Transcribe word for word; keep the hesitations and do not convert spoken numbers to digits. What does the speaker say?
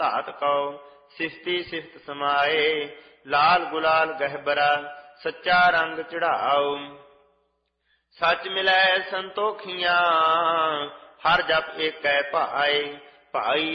ਧਾਤ ਕਉ ਸਿਫਤੀ ਸਿਫਤ ਸਮਾਏ। ਲਾਲ ਗੁਲਾਲ ਗਹਿਬਰਾ ਸੱਚਾ ਰੰਗ ਚੜਾਉ। ਸੱਚ ਮਿਲੈ ਸੰਤੋਖੀਆਂ ਹਰ ਜਪ ਏਕੈ ਭਾਏ। ਭਾਈ